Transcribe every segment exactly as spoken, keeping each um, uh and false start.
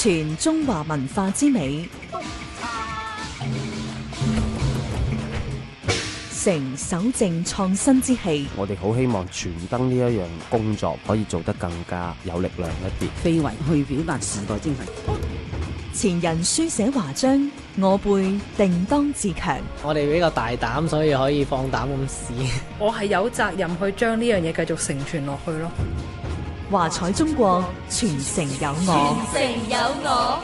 傳中華文化之美，成守正創新之氣。 我哋好希望傳燈呢一樣工作可以做得更加有力量一啲， 非遺去表達時代精神。 前人書寫華章，我輩定當自強。 我哋比較大膽，所以可以放膽咁試。 我係有責任去將呢樣嘢繼續承傳落去咯。 華彩中國，傳承有我。 傳承有我。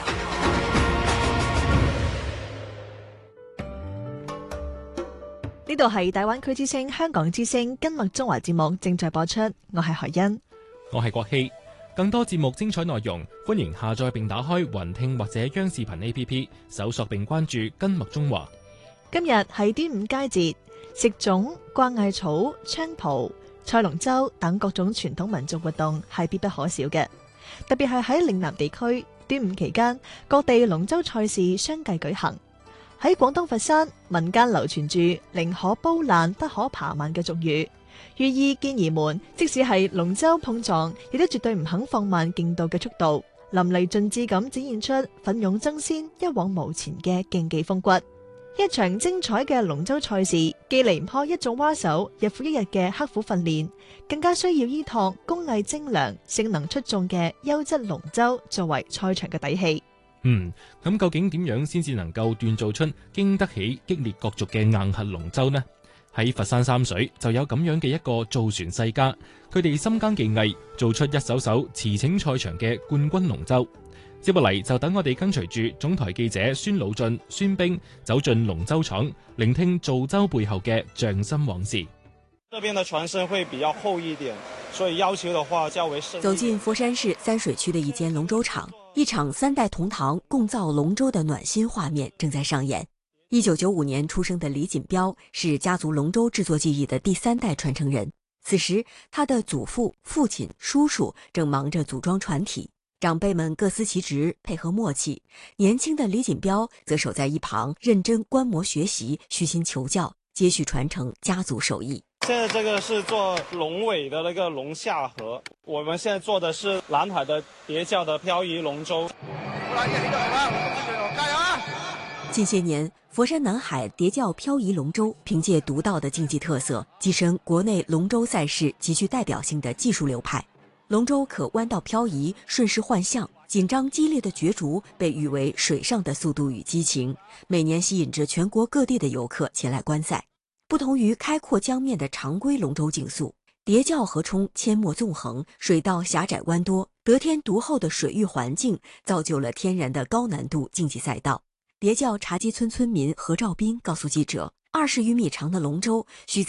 呢度係大灣區之聲、香港之聲金麥中華節目正在播出，我係何欣， 我係國希。更多節目精彩內容，歡迎下載並打開雲聽或者央視頻 A P P， 搜索並關注金麥中華。 今日係端午佳節，食粽、掛艾草、菖蒲、賽龍舟等各種傳統民族活動係必不可少嘅。特別係喺嶺南地區，端午期間各地龍舟賽事相繼舉行。喺廣東佛山，民間流傳住寧可煲爛不可扒慢嘅俗語，寓意健兒們即使係龍舟碰撞，亦都絕對唔肯放慢競渡嘅速度，淋漓盡致咁展現出奮勇爭先、一往無前嘅競技風骨。一場精彩嘅龍舟賽事，既離唔開一眾蛙手日復一日嘅刻苦訓練，更加需要依託工藝精良、性能出眾嘅優質龍舟作為賽場嘅底氣。 嗯，咁究竟點樣先至能夠鍛造出經得起激烈角逐嘅硬核龍舟呢？喺佛山三水就有咁樣嘅一個造船世家，佢哋深耕技藝，做出一艘艘馳騁賽場嘅冠軍龍舟。接落嚟就等我哋跟隨住總台記者孫魯俊、孫兵走進龍舟廠，聆聽造舟背後嘅匠心往事。 這邊的船身會比較厚一點，所以要求的話較為深。 走進佛山市三水區的一間龍舟廠，一場三代同堂共造龍舟的暖心畫面正在上演。一九九五年出生的李錦標是家族龍舟製作技藝的第三代傳承人。此時，他的祖父、父親、叔叔正忙着組裝船體，長輩們各司其職，配合默契。年輕的李錦標則守在一旁，認真觀摩學習，虛心求教，接續傳承家族手藝。 現在這個是做龍尾的那個龍下河，我們現在做的是南海的疊教的漂移龍舟。 近些年，佛山南海疊教漂移龍舟憑借獨到的競技特色，躋身國內龍舟賽事極具代表性的技術流派。龍舟可彎道漂移，順勢換向，緊張激烈的角逐被譽為水上的速度與激情，每年吸引着全國各地的遊客前來觀賽。不同於開闊江面的常規龍舟競速，疊教河涌阡陌縱橫，水道狹窄彎多，得天獨厚的水域環境造就了天然的高難度競技賽道。疊教茶基村村民何兆斌告訴記者，二十餘米長的龍舟需在